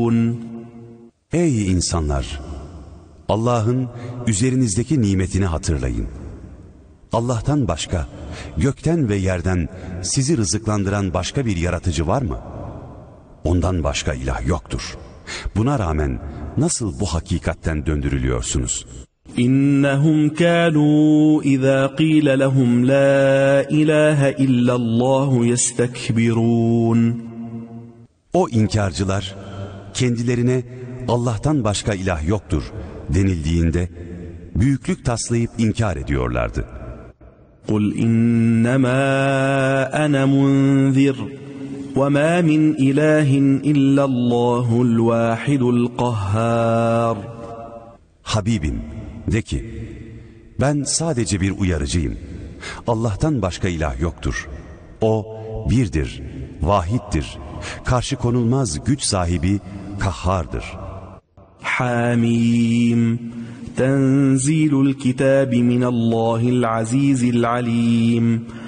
Ey insanlar! Allah'ın üzerinizdeki nimetini hatırlayın. Allah'tan başka, gökten ve yerden sizi rızıklandıran başka bir yaratıcı var mı? Ondan başka ilah yoktur. Buna rağmen nasıl bu hakikatten döndürülüyorsunuz? İnnehum kânû izâ qîle lehum lâ ilâhe illallâhu yestekbirûn. O inkarcılar kendilerine Allah'tan başka ilah yoktur denildiğinde büyüklük taslayıp inkar ediyorlardı. قُلْ إِنَّمَا أَنَا مُنذِرٌ وَمَا مِنْ إِلَٰهٍ إِلَّا اللّٰهُ الْوَاحِدُ الْقَهَّارُ. Habibim, de ki, ben sadece bir uyarıcıyım. Allah'tan başka ilah yoktur. O birdir, vahittir, karşı konulmaz güç sahibi, kahhardır. Hamim. Tenzilul kitabi minallahil azizil alim.